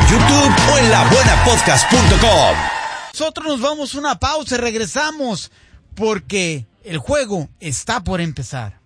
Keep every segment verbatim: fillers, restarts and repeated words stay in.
YouTube o en la buena podcast punto com. Nosotros nos vamos a una pausa y regresamos porque el juego está por empezar.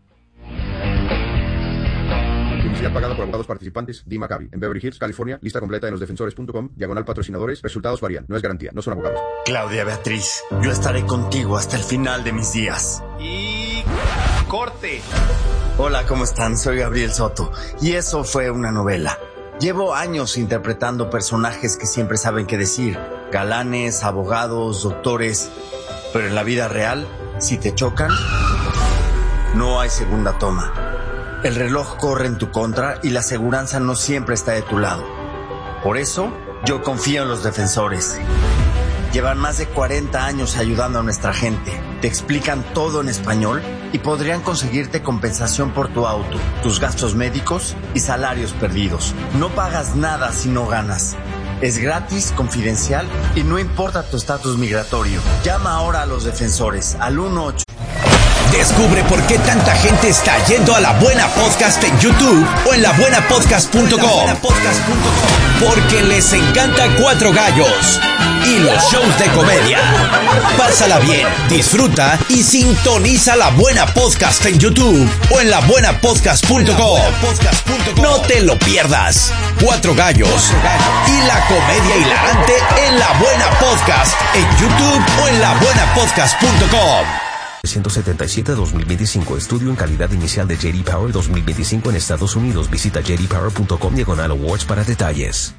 Publicidad pagada por abogados participantes. Dee Maccabi. En Beverly Hills, California. Lista completa en losdefensores punto com. Diagonal patrocinadores. Resultados varían. No es garantía. No son abogados. Claudia Beatriz, yo estaré contigo hasta el final de mis días. Y... corte. Hola, ¿cómo están? Soy Gabriel Soto. Y eso fue una novela. Llevo años interpretando personajes que siempre saben qué decir. Galanes, abogados, doctores. Pero en la vida real, si te chocan, no hay segunda toma. El reloj corre en tu contra y la aseguranza no siempre está de tu lado. Por eso, yo confío en los defensores. Llevan más de cuarenta años ayudando a nuestra gente. Te explican todo en español y podrían conseguirte compensación por tu auto, tus gastos médicos y salarios perdidos. No pagas nada si no ganas. Es gratis, confidencial y no importa tu estatus migratorio. Llama ahora a los defensores al uno ocho. Descubre por qué tanta gente está yendo a La Buena Podcast en YouTube o en la buena podcast punto com. Porque les encanta Cuatro Gallos y los shows de comedia. Pásala bien, disfruta y sintoniza La Buena Podcast en YouTube o en la buena podcast punto com. No te lo pierdas. Cuatro Gallos y la comedia hilarante en La Buena Podcast en YouTube o en la buena podcast punto com. ciento setenta y siete dos mil veinticinco. Estudio en calidad inicial de J D Power dos mil veinticinco en Estados Unidos. Visita j d power punto com diagonal awards para detalles.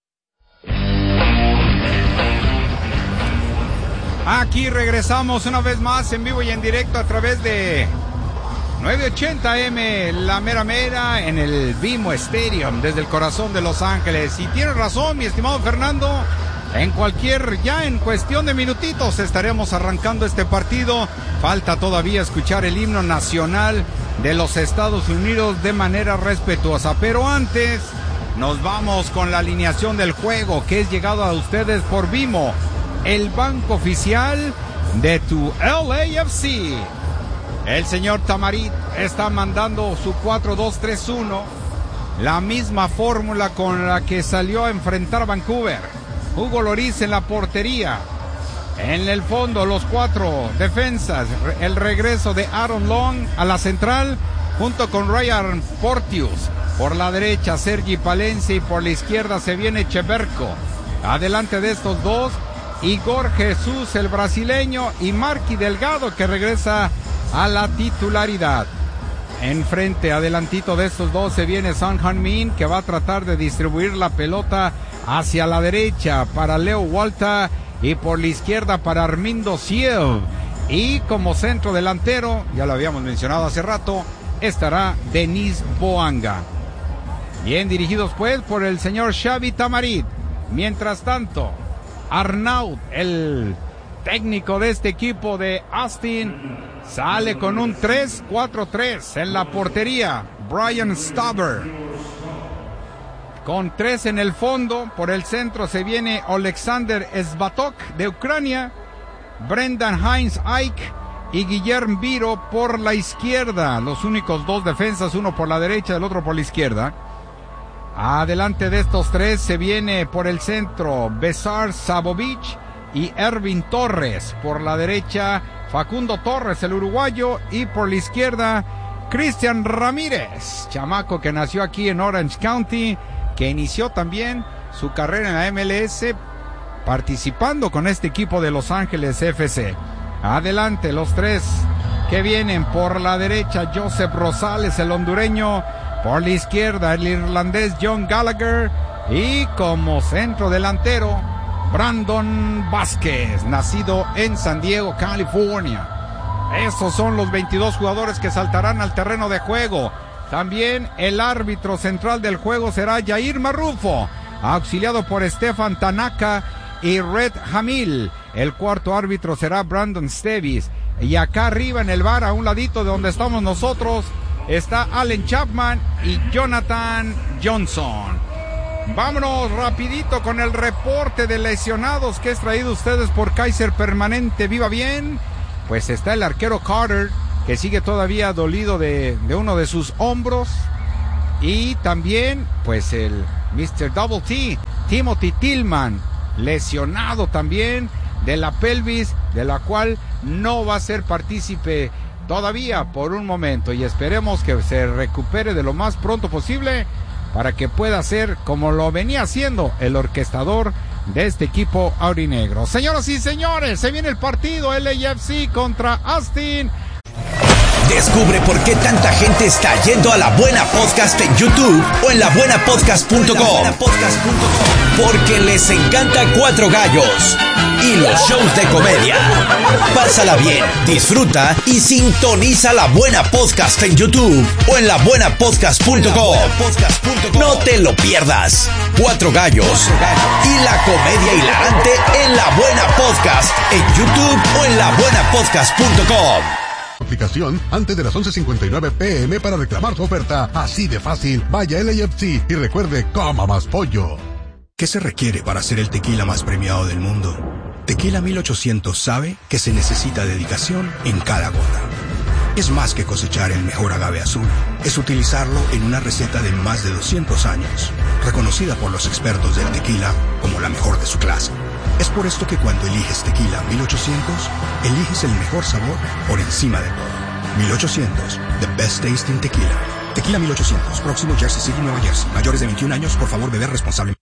Aquí regresamos una vez más en vivo y en directo a través de nueve ochenta eme La Mera Mera en el BMO Stadium desde el corazón de Los Ángeles. Y tienes razón, mi estimado Fernando. En cualquier, ya en cuestión de minutitos estaremos arrancando este partido. Falta todavía escuchar el himno nacional de los Estados Unidos de manera respetuosa. Pero antes nos vamos con la alineación del juego que es llegado a ustedes por Vimo, el banco oficial de tu L A F C. El señor Tamarit está mandando su cuatro dos tres uno, la misma fórmula con la que salió a enfrentar a Vancouver. Hugo Lloris en la portería. En el fondo, los cuatro defensas. El regreso de Aaron Long a la central, junto con Ryan Porteous. Por la derecha, Sergi Palencia, y por la izquierda se viene Cheverko. Adelante de estos dos, Igor Jesús, el brasileño, y Marky Delgado, que regresa a la titularidad. Enfrente, adelantito de estos dos, se viene Son Heung-min, que va a tratar de distribuir la pelota hacia la derecha para Leo Walta y por la izquierda para Armindo Siev. Y como centro delantero, ya lo habíamos mencionado hace rato, estará Denis Boanga. Bien dirigidos pues por el señor Xavi Tamarit. Mientras tanto, Arnaud, el técnico de este equipo de Austin, sale con un tres cuatro tres en la portería. Brian Stauber. Con tres en el fondo, por el centro se viene Alexander Svatok de Ucrania, Brendan Heinz Ike y Guillermo Viro por la izquierda. Los únicos dos defensas, uno por la derecha, el otro por la izquierda. Adelante de estos tres se viene por el centro Besar Sabovic y Ervin Torres. Por la derecha Facundo Torres, el uruguayo, y por la izquierda Cristian Ramírez, chamaco que nació aquí en Orange County, que inició también su carrera en la M L S participando con este equipo de Los Ángeles F C. Adelante los tres que vienen por la derecha, Joseph Rosales, el hondureño, por la izquierda el irlandés John Gallagher, y como centro delantero Brandon Vázquez, nacido en San Diego, California. Esos son los veintidós jugadores que saltarán al terreno de juego. También el árbitro central del juego será Jair Marrufo, auxiliado por Stefan Tanaka y Red Hamil. El cuarto árbitro será Brandon Stevis. Y acá arriba en el bar, a un ladito de donde estamos nosotros, está Allen Chapman y Jonathan Johnson. Vámonos rapidito con el reporte de lesionados que es traído a ustedes por Kaiser Permanente Viva Bien. Pues está el arquero Carter, que sigue todavía dolido de, de uno de sus hombros. Y también, pues el mister Double T, Timothy Tillman, lesionado también de la pelvis, de la cual no va a ser partícipe todavía por un momento, y esperemos que se recupere de lo más pronto posible para que pueda ser, como lo venía haciendo, el orquestador de este equipo aurinegro. Señoras y señores, se viene el partido L A F C contra Austin. Descubre por qué tanta gente está yendo a La Buena Podcast en YouTube o en la buena podcast punto com. Porque les encanta Cuatro Gallos y los shows de comedia. Pásala bien, disfruta y sintoniza La Buena Podcast en YouTube o en la buena podcast punto com. No te lo pierdas. Cuatro Gallos y la comedia hilarante en La Buena Podcast en YouTube o en la buena podcast punto com. Aplicación antes de las once cincuenta y nueve pe eme para reclamar su oferta. Así de fácil. Vaya a L A F C y recuerde, coma más pollo. ¿Qué se requiere para ser el tequila más premiado del mundo? Tequila mil ochocientos sabe que se necesita dedicación en cada gota. Es más que cosechar el mejor agave azul. Es utilizarlo en una receta de más de doscientos años, reconocida por los expertos del tequila como la mejor de su clase. Es por esto que cuando eliges Tequila mil ochocientos, eliges el mejor sabor por encima de todo. mil ochocientos, the best tasting tequila. Tequila mil ochocientos, próximo Jersey City, Nueva Jersey. Mayores de veintiún años, por favor, beber responsablemente.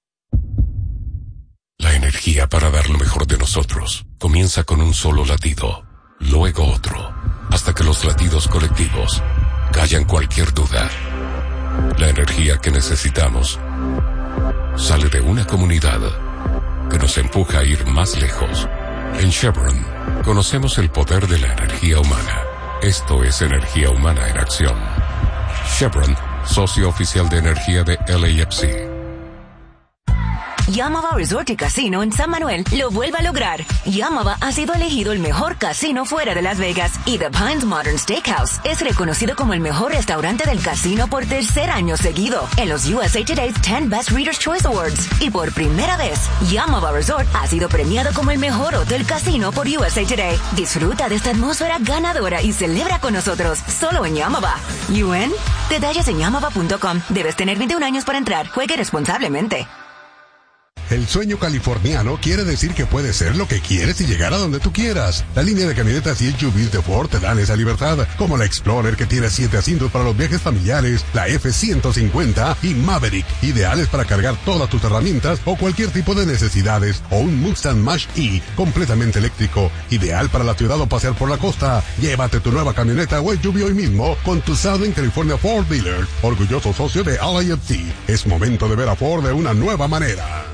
La energía para dar lo mejor de nosotros comienza con un solo latido, luego otro, hasta que los latidos colectivos callan cualquier duda. La energía que necesitamos sale de una comunidad que nos empuja a ir más lejos. En Chevron conocemos el poder de la energía humana. Esto es energía humana en acción. Chevron, socio oficial de energía de L A F C. Yamava Resort y Casino en San Manuel lo vuelve a lograr. Yamava ha sido elegido el mejor casino fuera de Las Vegas y The Pines Modern Steakhouse es reconocido como el mejor restaurante del casino por tercer año seguido en los U S A Today's ten Best Reader's Choice Awards. Y por primera vez, Yamava Resort ha sido premiado como el mejor hotel casino por U S A Today. Disfruta de esta atmósfera ganadora y celebra con nosotros solo en Yamava. ¿You in? Detalles en yamava punto com. Debes tener veintiún años para entrar. Juegue responsablemente. El sueño californiano quiere decir que puedes ser lo que quieres y llegar a donde tú quieras. La línea de camionetas y S U Vs de Ford te dan esa libertad, como la Explorer que tiene siete asientos para los viajes familiares, la F ciento cincuenta y Maverick, ideales para cargar todas tus herramientas o cualquier tipo de necesidades, o un Mustang Mach-E completamente eléctrico, ideal para la ciudad o pasear por la costa. Llévate tu nueva camioneta o S U V hoy mismo con tu Southern California Ford Dealer, orgulloso socio de L A F C. Es momento de ver a Ford de una nueva manera.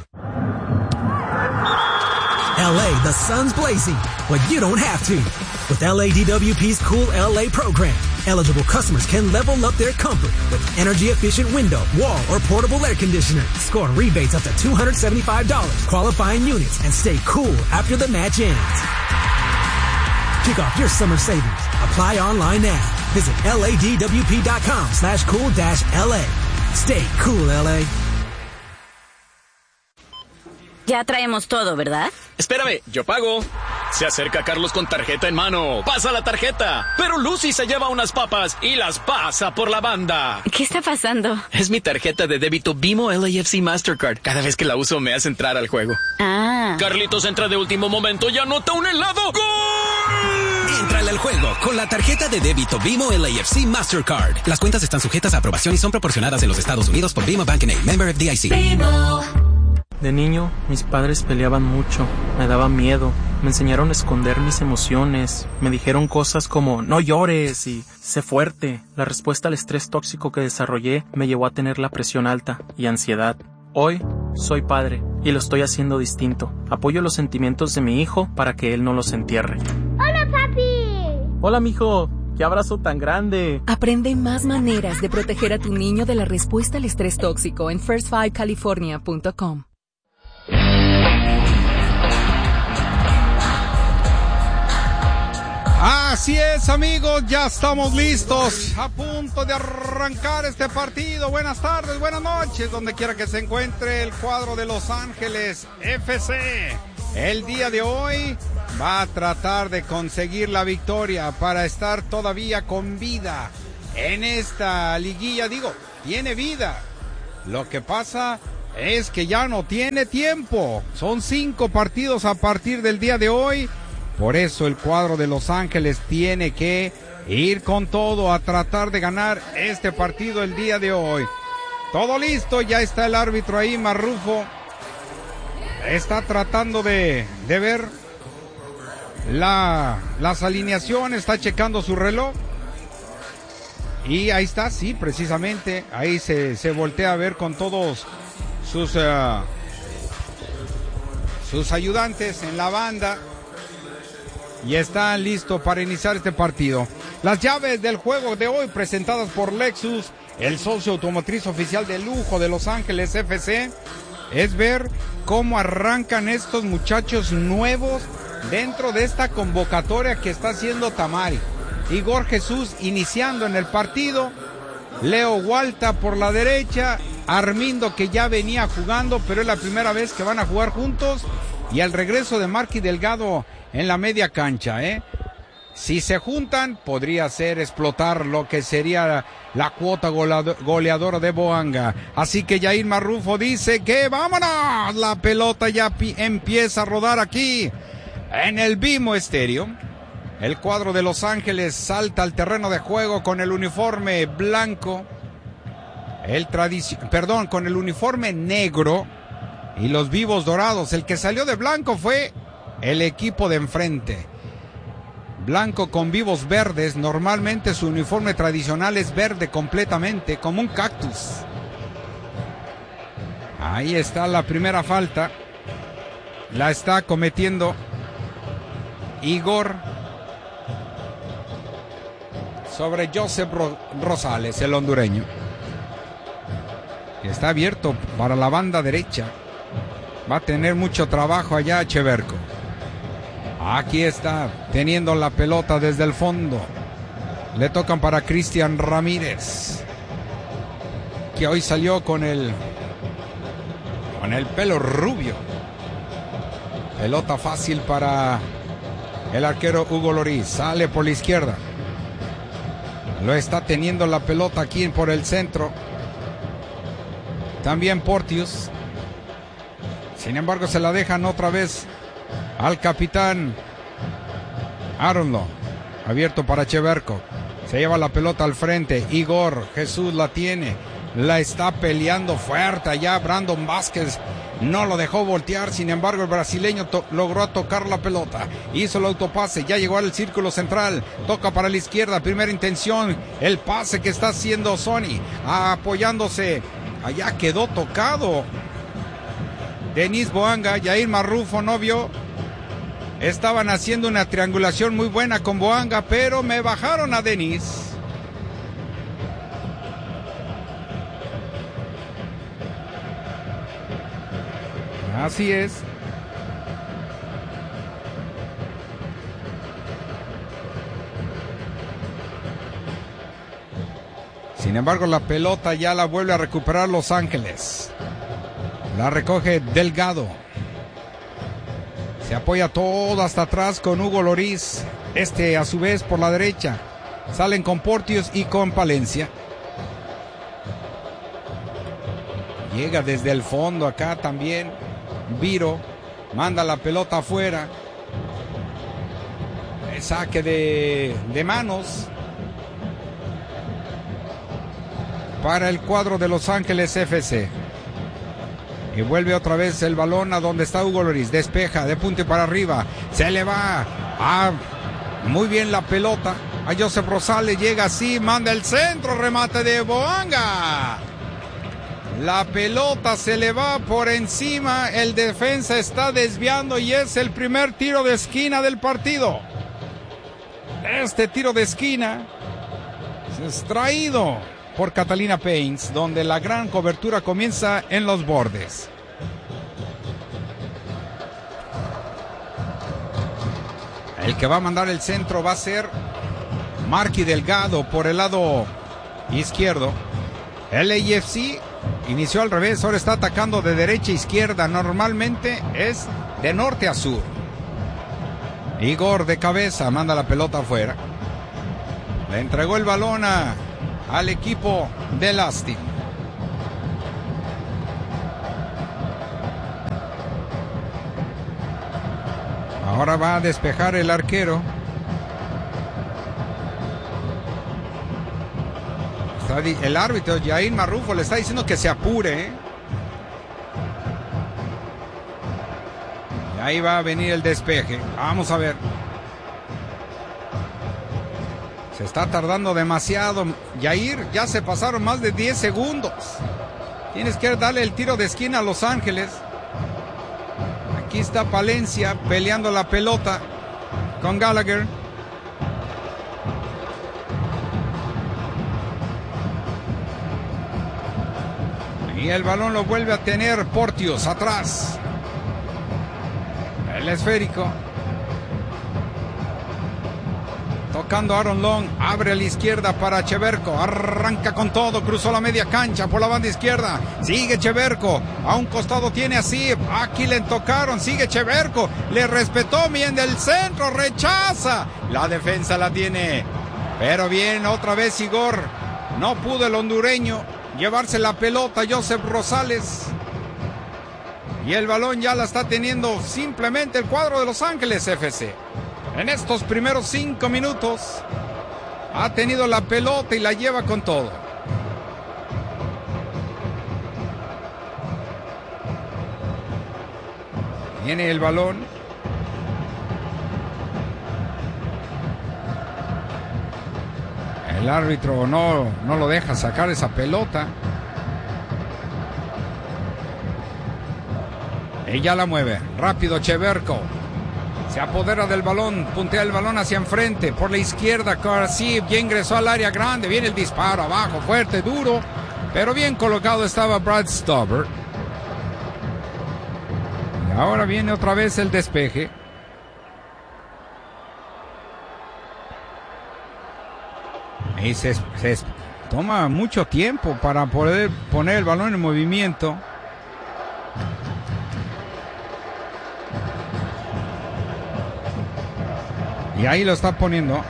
L A, the sun's blazing, but you don't have to. With L A D W P's Cool L A program, eligible customers can level up their comfort with energy-efficient window, wall, or portable air conditioner. Score rebates up to two hundred seventy-five dollars, qualifying units, and stay cool after the match ends. Kick off your summer savings. Apply online now. Visit ladwp.com slash cool dash LA. Stay cool, L A. Ya traemos todo, ¿verdad? Espérame, yo pago. Se acerca Carlos con tarjeta en mano. Pasa la tarjeta. Pero Lucy se lleva unas papas y las pasa por la banda. ¿Qué está pasando? Es mi tarjeta de débito Bimo L A F C Mastercard. Cada vez que la uso me hace entrar al juego. Ah. Carlitos entra de último momento y anota un helado. ¡Gol! Entrale al juego con la tarjeta de débito Bimo L A F C Mastercard. Las cuentas están sujetas a aprobación y son proporcionadas en los Estados Unidos por Bimo Bank N A, member F D I C. Bimo. De niño, mis padres peleaban mucho, me daba miedo, me enseñaron a esconder mis emociones, me dijeron cosas como no llores y sé fuerte. La respuesta al estrés tóxico que desarrollé me llevó a tener la presión alta y ansiedad. Hoy soy padre y lo estoy haciendo distinto. Apoyo los sentimientos de mi hijo para que él no los entierre. ¡Hola, papi! Hola, mijo. ¡Qué abrazo tan grande! Aprende más maneras de proteger a tu niño de la respuesta al estrés tóxico en first five california punto com. Así es, amigos, ya estamos listos, a punto de arrancar este partido. Buenas tardes, buenas noches, donde quiera que se encuentre el cuadro de Los Ángeles F C. El día de hoy va a tratar de conseguir la victoria para estar todavía con vida en esta liguilla. Digo, tiene vida. Lo que pasa es que ya no tiene tiempo. Son cinco partidos a partir del día de hoy. Por eso el cuadro de Los Ángeles tiene que ir con todo a tratar de ganar este partido el día de hoy. Todo listo, ya está el árbitro ahí, Marrufo. Está tratando de, de ver la, las alineaciones, está checando su reloj. Y ahí está, sí, precisamente, ahí se, se voltea a ver con todos sus, uh, sus ayudantes en la banda. Y está listo para iniciar este partido. Las llaves del juego de hoy presentadas por Lexus, el socio automotriz oficial de lujo de Los Ángeles F C. Es ver cómo arrancan estos muchachos nuevos dentro de esta convocatoria que está haciendo Tamari. Igor Jesús iniciando en el partido, Leo Walta por la derecha, Armindo que ya venía jugando, pero es la primera vez que van a jugar juntos, y el regreso de Marky Delgado en la media cancha, ¿eh? Si se juntan, podría ser explotar lo que sería la cuota goleadora de Boanga. Así que Yair Marrufo dice que vámonos, la pelota ya empieza a rodar aquí en el BMO Stadium. El cuadro de Los Ángeles salta al terreno de juego con el uniforme blanco, el tradici- perdón, con el uniforme negro y los vivos dorados. El que salió de blanco fue el equipo de enfrente. Blanco con vivos verdes, normalmente su uniforme tradicional es verde completamente, como un cactus. Ahí está la primera falta, la está cometiendo Igor sobre Joseph Rosales, el hondureño, que está abierto para la banda derecha. Va a tener mucho trabajo allá Cheverco. Aquí está teniendo la pelota desde el fondo. Le tocan para Cristian Ramírez, que hoy salió con el con el pelo rubio. Pelota fácil para el arquero Hugo Loris. Sale por la izquierda. Lo está teniendo la pelota aquí por el centro. También Portius. Sin embargo, se la dejan otra vez al capitán Aronlo. Abierto para Cheverco. Se lleva la pelota al frente. Igor Jesús la tiene. La está peleando fuerte allá. Brandon Vázquez no lo dejó voltear. Sin embargo, el brasileño to- logró tocar la pelota. Hizo el autopase. Ya llegó al círculo central. Toca para la izquierda. Primera intención. El pase que está haciendo Sony. Apoyándose. Allá quedó tocado Denis Boanga. Yair Marrufo no vio. Estaban haciendo una triangulación muy buena con Boanga, pero me bajaron a Denis. Así es. Sin embargo, la pelota ya la vuelve a recuperar Los Ángeles. La recoge Delgado. Se apoya todo hasta atrás con Hugo Loris. Este a su vez por la derecha. Salen con Portius y con Palencia. Llega desde el fondo acá también Viro. Manda la pelota afuera. El saque de, de manos para el cuadro de Los Ángeles F C. Y vuelve otra vez el balón a donde está Hugo Loris. Despeja de punta y para arriba. Se le va a... Muy bien la pelota a Joseph Rosales. Llega así, manda el centro. Remate de Boanga. La pelota se le va por encima. El defensa está desviando y es el primer tiro de esquina del partido. Este tiro de esquina es traído por Catalina Paints, donde la gran cobertura comienza en los bordes. El que va a mandar el centro va a ser Marky Delgado por el lado izquierdo. El A F C inició al revés, ahora está atacando de derecha a izquierda. Normalmente es de norte a sur. Igor de cabeza manda la pelota afuera. Le entregó el balón a al equipo de Lasting. Ahora va a despejar el arquero. Está di- el árbitro Yair Marrufo le está diciendo que se apure, ¿eh? Y ahí va a venir el despeje. Vamos a ver. Se está tardando demasiado. Yair, ya se pasaron más de diez segundos. Tienes que darle el tiro de esquina a Los Ángeles. Aquí está Palencia peleando la pelota con Gallagher. Y el balón lo vuelve a tener Porteous atrás. El esférico. Tocando Aaron Long, abre a la izquierda para Cheverko, arranca con todo, cruzó la media cancha por la banda izquierda, sigue Cheverko, a un costado tiene a Sib, aquí le tocaron, sigue Cheverko, le respetó bien del centro, rechaza, la defensa la tiene, pero bien, otra vez Igor, no pudo el hondureño llevarse la pelota, Joseph Rosales, y el balón ya la está teniendo simplemente el cuadro de Los Ángeles F C. En estos primeros cinco minutos ha tenido la pelota y la lleva con todo. Tiene el balón. El árbitro no, no lo deja sacar esa pelota. Ella la mueve. Rápido Cheverko. Se apodera del balón, puntea el balón hacia enfrente, por la izquierda, Karsib, ya ingresó al área grande, viene el disparo abajo, fuerte, duro, pero bien colocado estaba Brad Stuber. Y ahora viene otra vez el despeje. Y se, se toma mucho tiempo para poder poner el balón en movimiento. Y ahí lo está poniendo.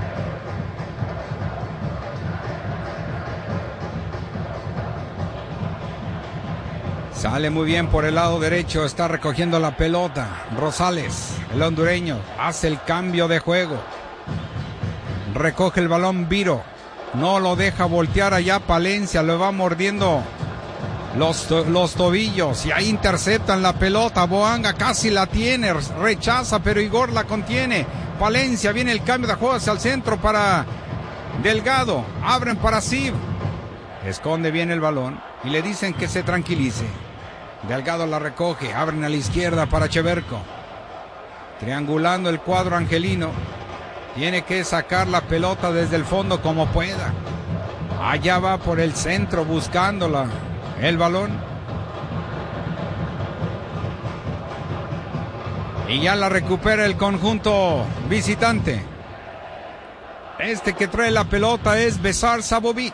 Sale muy bien por el lado derecho. Está recogiendo la pelota. Rosales, el hondureño, hace el cambio de juego. Recoge el balón Viro. No lo deja voltear allá Palencia. Lo va mordiendo los, los tobillos. Y ahí interceptan la pelota. Boanga casi la tiene. Rechaza, pero Igor la contiene. Palencia, viene el cambio de juego hacia el centro para Delgado, abren para Sib, esconde bien el balón y le dicen que se tranquilice. Delgado la recoge, abren a la izquierda para Cheverko, triangulando el cuadro angelino, tiene que sacar la pelota desde el fondo como pueda. Allá va por el centro buscándola, el balón. Y ya la recupera el conjunto visitante. Este que trae la pelota es Besar Sabovic.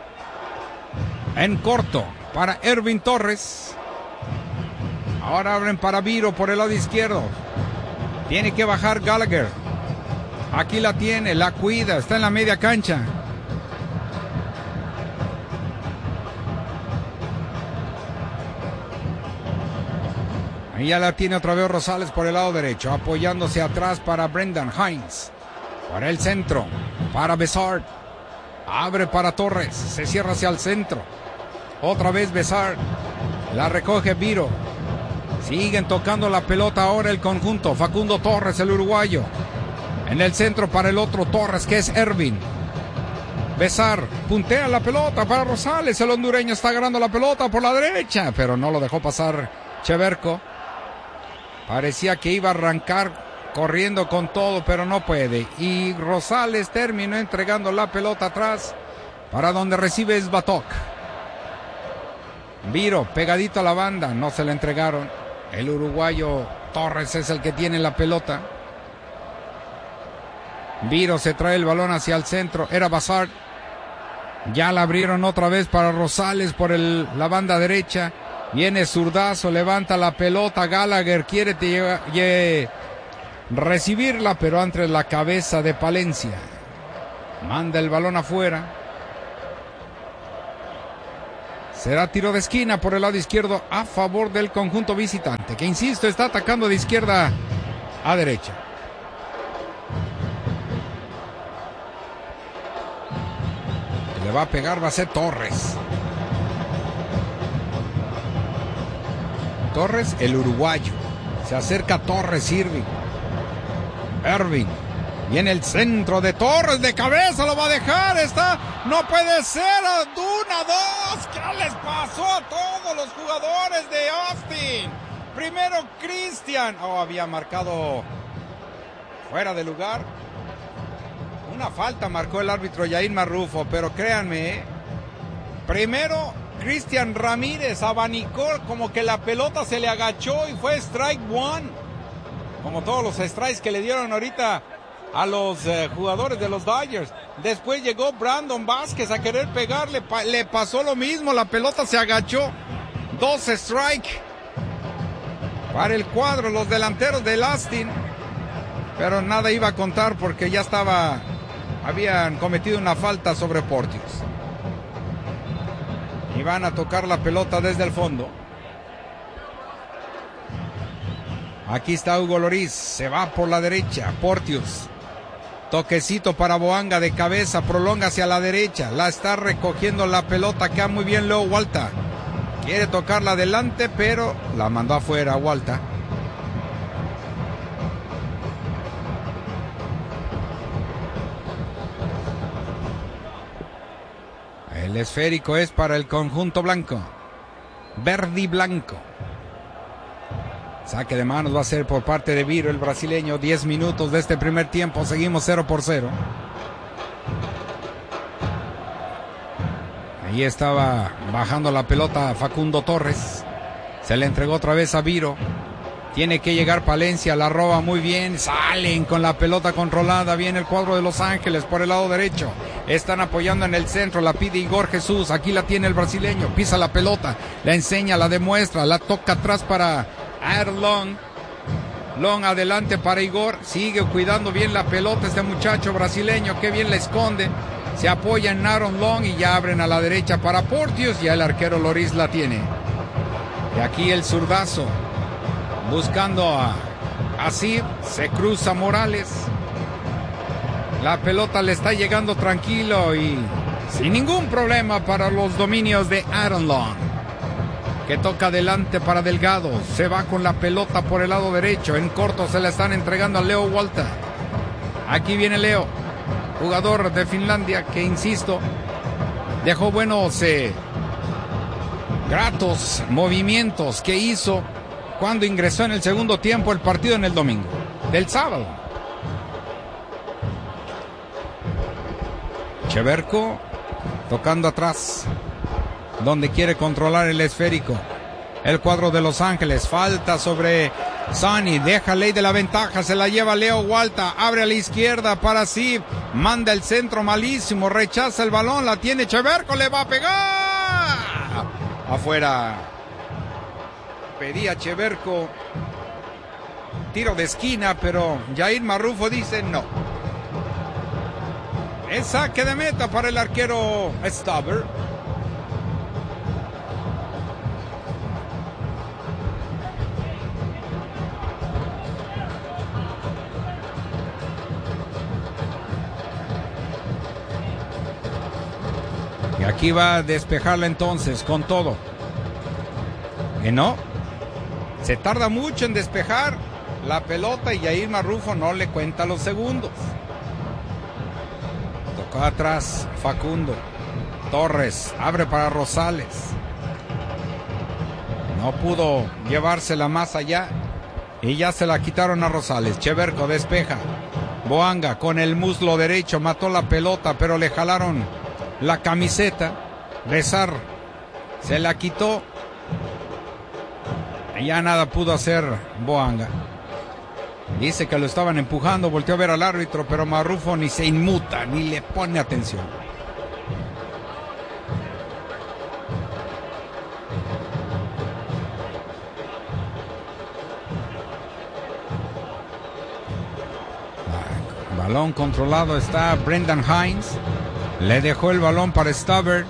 En corto para Ervin Torres. Ahora abren para Viro por el lado izquierdo. Tiene que bajar Gallagher. Aquí la tiene, la cuida, está en la media cancha. Y ya la tiene otra vez Rosales por el lado derecho, apoyándose atrás para Brendan Hines. Por el centro, para Besard. Abre para Torres, se cierra hacia el centro. Otra vez Besard. La recoge Viro. Siguen tocando la pelota ahora el conjunto. Facundo Torres, el uruguayo. En el centro para el otro Torres, que es Ervin. Besar puntea la pelota para Rosales. El hondureño está agarrando la pelota por la derecha, pero no lo dejó pasar Cheverko. Parecía que iba a arrancar corriendo con todo, pero no puede. Y Rosales terminó entregando la pelota atrás para donde recibe Svatok. Viro pegadito a la banda, no se la entregaron. El uruguayo Torres es el que tiene la pelota. Viro se trae el balón hacia el centro, era Bazard. Ya la abrieron otra vez para Rosales por el, la banda derecha. Viene zurdazo, levanta la pelota, Gallagher quiere te, ye, recibirla, pero entre la cabeza de Palencia. Manda el balón afuera. Será tiro de esquina por el lado izquierdo a favor del conjunto visitante, que insisto, está atacando de izquierda a derecha. Le va a pegar, va a ser Torres. Torres, el uruguayo. Se acerca Torres, Irving. Irving. Viene el centro de Torres, de cabeza, lo va a dejar. Está, no puede ser. Una, dos. ¿Qué les pasó a todos los jugadores de Austin? Primero Cristian. Oh, había marcado fuera de lugar. Una falta marcó el árbitro Yair Marrufo, pero créanme, ¿eh? Primero Cristian Ramírez abanicó, como que la pelota se le agachó y fue strike one. Como todos los strikes que le dieron ahorita a los eh, jugadores de los Dodgers. Después llegó Brandon Vázquez a querer pegarle, pa- le pasó lo mismo, la pelota se agachó. Dos strike para el cuadro, los delanteros del Austin. Pero nada iba a contar porque ya estaba, habían cometido una falta sobre Portios. Y van a tocar la pelota desde el fondo. Aquí está Hugo Lloris, se va por la derecha, Portios. Toquecito para Boanga de cabeza, prolonga hacia la derecha, la está recogiendo la pelota, queda muy bien Leo Walta. Quiere tocarla adelante, pero la mandó afuera Walta. El esférico es para el conjunto blanco. Verde y blanco. Saque de manos va a ser por parte de Viro, el brasileño. diez minutos de este primer tiempo. Seguimos cero por cero. Ahí estaba bajando la pelota Facundo Torres. Se le entregó otra vez a Viro. Tiene que llegar Palencia, la roba muy bien. Salen con la pelota controlada. Viene el cuadro de Los Ángeles por el lado derecho. Están apoyando en el centro. La pide Igor Jesús. Aquí la tiene el brasileño. Pisa la pelota. La enseña, la demuestra. La toca atrás para Aaron Long. Long adelante para Igor. Sigue cuidando bien la pelota este muchacho brasileño. Qué bien la esconde. Se apoya en Aaron Long y ya abren a la derecha para Portios. Ya el arquero Lloris la tiene. Y aquí el zurdazo. Buscando a Asir, se cruza Morales. La pelota le está llegando tranquilo y sin ningún problema para los dominios de Aaron Long. Que toca adelante para Delgado. Se va con la pelota por el lado derecho. En corto se la están entregando a Leo Walta. Aquí viene Leo, jugador de Finlandia que, insisto, dejó buenos eh, gratos movimientos que hizo cuando ingresó en el segundo tiempo el partido en el domingo, del sábado. Cheverko tocando atrás, donde quiere controlar el esférico. El cuadro de Los Ángeles, falta sobre Sonny, deja ley de la ventaja, se la lleva Leo Walta, abre a la izquierda para Sib, manda el centro malísimo, rechaza el balón, la tiene Cheverko, le va a pegar. Afuera. Pedía Cheverko tiro de esquina, pero Yair Marrufo dice no. Es saque de meta para el arquero Stauber. Y aquí va a despejarla entonces con todo. Que no. Se tarda mucho en despejar la pelota y Yair Marrufo no le cuenta los segundos. Tocó atrás Facundo. Torres abre para Rosales. No pudo llevársela más allá y ya se la quitaron a Rosales. Cheverko despeja. Boanga con el muslo derecho mató la pelota, pero le jalaron la camiseta. Rezar se la quitó. Ya nada pudo hacer Boanga. Dice que lo estaban empujando, volteó a ver al árbitro, pero Marrufo ni se inmuta, ni le pone atención. Balón controlado está Brendan Hines. Le dejó el balón para Stauber.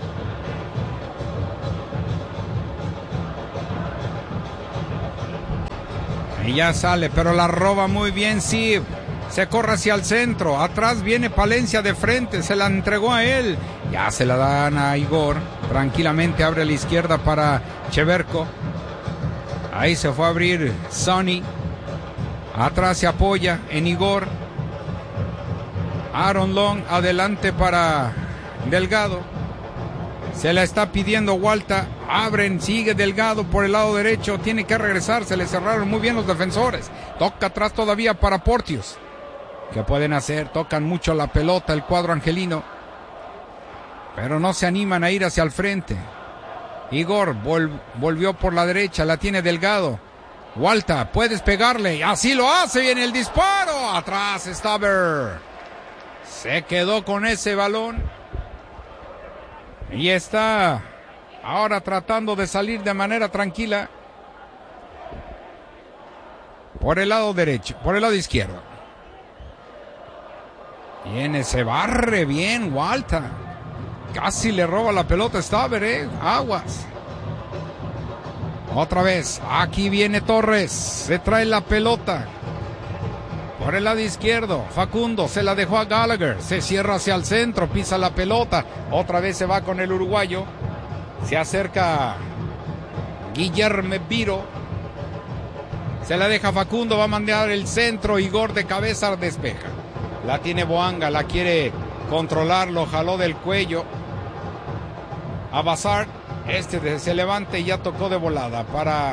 Y ya sale, pero la roba muy bien Siv. Se corre hacia el centro. Atrás viene Palencia de frente. Se la entregó a él. Ya se la dan a Igor. Tranquilamente abre a la izquierda para Cheverko. Ahí se fue a abrir Sonny. Atrás se apoya en Igor. Aaron Long adelante para Delgado. Se la está pidiendo Walter. Abren, sigue Delgado por el lado derecho. Tiene que regresar. Se le cerraron muy bien los defensores. Toca atrás todavía para Porteous. ¿Qué pueden hacer? Tocan mucho la pelota el cuadro angelino. Pero no se animan a ir hacia el frente. Igor vol- volvió por la derecha. La tiene Delgado. Walter, puedes pegarle. Así lo hace. Viene el disparo. Atrás Staber. Se quedó con ese balón. Y está ahora tratando de salir de manera tranquila. Por el lado derecho. Por el lado izquierdo. Viene, se barre bien Walter. Casi le roba la pelota Staber, eh. Aguas. Otra vez. Aquí viene Torres. Se trae la pelota. Por el lado izquierdo. Facundo se la dejó a Gallagher. Se cierra hacia el centro. Pisa la pelota. Otra vez se va con el uruguayo. Se acerca Guillermo Viro. Se la deja Facundo. Va a mandar el centro. Igor de cabeza despeja. La tiene Boanga, la quiere controlar, lo jaló del cuello. A Bazar, este se levanta y ya tocó de volada para...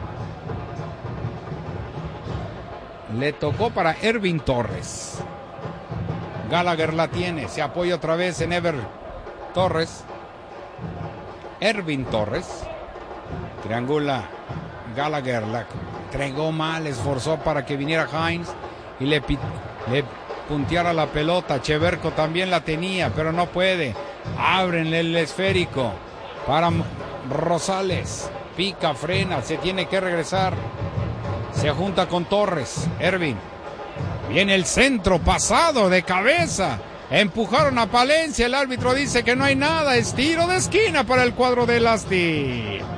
Le tocó para Ervin Torres. Gallagher la tiene, se apoya otra vez en Ever Torres. Ervin Torres. Triangula Gallagher, la entregó mal, esforzó para que viniera Hines y le... le punteara la pelota. Cheverko también la tenía, pero no puede. Abren el esférico para Rosales. Pica, frena, se tiene que regresar. Se junta con Torres. Ervin. Viene el centro pasado de cabeza. Empujaron a Palencia. El árbitro dice que no hay nada. Es tiro de esquina para el cuadro de Lasti.